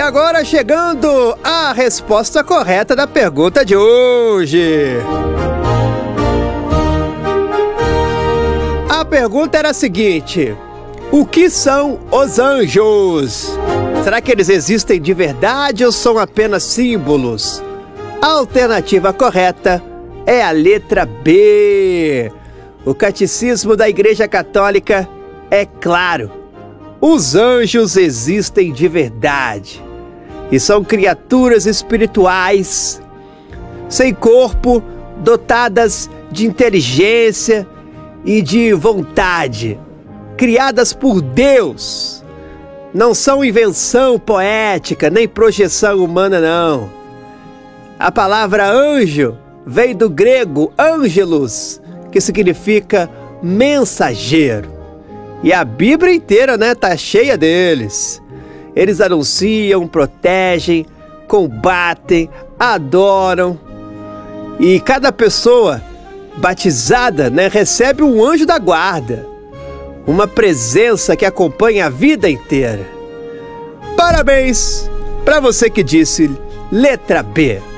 agora chegando a resposta correta da pergunta de hoje. A pergunta era a seguinte: o que são os anjos? Será que eles existem de verdade ou são apenas símbolos? A alternativa correta é a letra B. O Catecismo da Igreja Católica é claro: os anjos existem de verdade e são criaturas espirituais, sem corpo, dotadas de inteligência e de vontade, criadas por Deus. Não são invenção poética nem projeção humana, não. A palavra anjo vem do grego angelos, que significa mensageiro. E a Bíblia inteira, tá cheia deles. Eles anunciam, protegem, combatem, adoram. E cada pessoa batizada, recebe um anjo da guarda. Uma presença que acompanha a vida inteira. Parabéns para você que disse letra B.